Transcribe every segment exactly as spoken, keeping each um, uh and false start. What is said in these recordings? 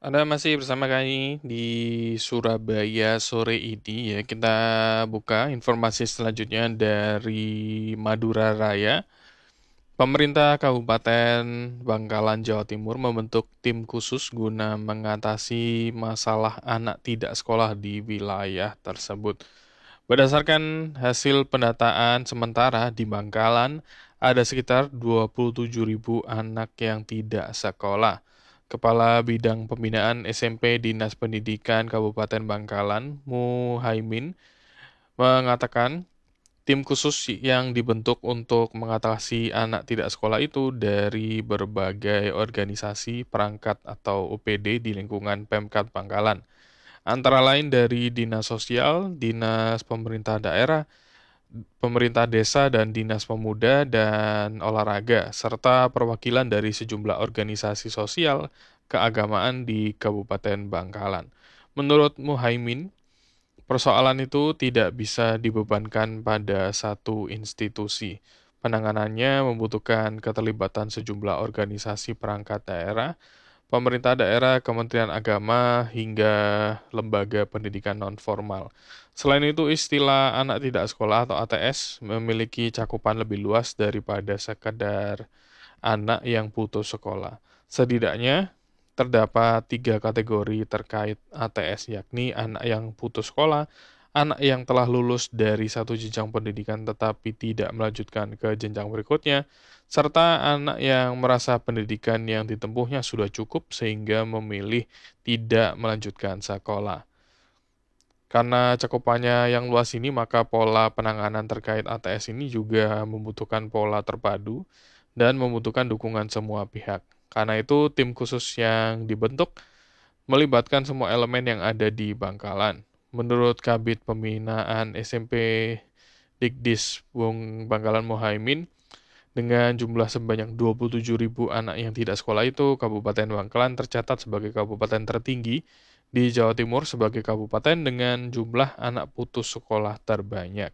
Anda masih bersama kami di Surabaya sore ini ya. Kita buka informasi selanjutnya dari Madura Raya. Pemerintah Kabupaten Bangkalan, Jawa Timur membentuk tim khusus guna mengatasi masalah anak tidak sekolah di wilayah tersebut. Berdasarkan hasil pendataan sementara di Bangkalan, ada sekitar dua puluh tujuh ribu anak yang tidak sekolah. Kepala Bidang Pembinaan S M P Dinas Pendidikan Kabupaten Bangkalan, Muhaimin, mengatakan tim khusus yang dibentuk untuk mengatasi anak tidak sekolah itu dari berbagai organisasi perangkat atau O P D di lingkungan Pemkat Bangkalan. Antara lain dari Dinas Sosial, Dinas Pemerintah Daerah, Pemerintah Desa dan Dinas Pemuda dan Olahraga, serta perwakilan dari sejumlah organisasi sosial keagamaan di Kabupaten Bangkalan. Menurut Muhaimin, persoalan itu tidak bisa dibebankan pada satu institusi. Penanganannya membutuhkan keterlibatan sejumlah organisasi perangkat daerah, pemerintah daerah, Kementerian Agama, hingga lembaga pendidikan non-formal. Selain itu, istilah anak tidak sekolah atau A T S memiliki cakupan lebih luas daripada sekedar anak yang putus sekolah. Setidaknya, terdapat tiga kategori terkait A T S, yakni anak yang putus sekolah, anak yang telah lulus dari satu jenjang pendidikan tetapi tidak melanjutkan ke jenjang berikutnya, serta anak yang merasa pendidikan yang ditempuhnya sudah cukup sehingga memilih tidak melanjutkan sekolah. Karena cakupannya yang luas ini, maka pola penanganan terkait A T S ini juga membutuhkan pola terpadu dan membutuhkan dukungan semua pihak. Karena itu, tim khusus yang dibentuk melibatkan semua elemen yang ada di Bangkalan. Menurut Kabid Pembinaan S M P Dikdis Bung Bangkalan Muhaimin, dengan jumlah sebanyak dua puluh tujuh ribu anak yang tidak sekolah itu, Kabupaten Bangkalan tercatat sebagai kabupaten tertinggi di Jawa Timur sebagai kabupaten dengan jumlah anak putus sekolah terbanyak.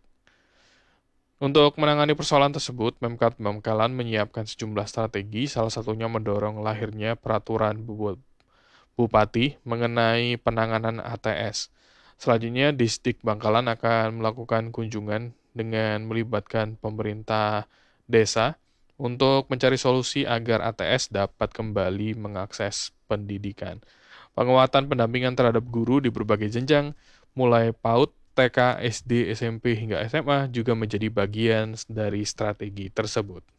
Untuk menangani persoalan tersebut, Pemkab Bangkalan menyiapkan sejumlah strategi, salah satunya mendorong lahirnya peraturan Bupati mengenai penanganan A T S. Selanjutnya, Distrik Bangkalan akan melakukan kunjungan dengan melibatkan pemerintah desa untuk mencari solusi agar A T S dapat kembali mengakses pendidikan. Penguatan pendampingan terhadap guru di berbagai jenjang, mulai PAUD, T K, S D, S M P, hingga S M A juga menjadi bagian dari strategi tersebut.